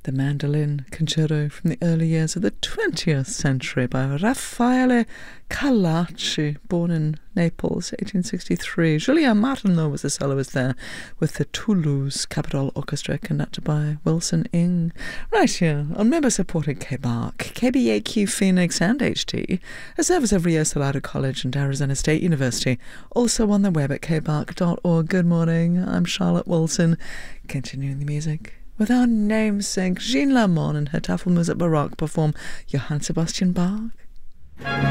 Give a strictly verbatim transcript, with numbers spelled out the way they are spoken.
The Mandolin Concerto from the early years of the twentieth century by Raffaele Carracci, born in Naples, eighteen sixty-three. Julien Martineau was the soloist there with the Toulouse Capitol Orchestra, conducted by Wilson Ing. Right here on member-supported K B A R C, K B A Q Phoenix and H T, a service of Rio Salado College and Arizona State University, also on the web at k b a r c dot org. Good morning, I'm Charlotte Wilson, continuing the music with our namesake Jean Lamont and her Tafelmusik Baroque perform Johann Sebastian Bach.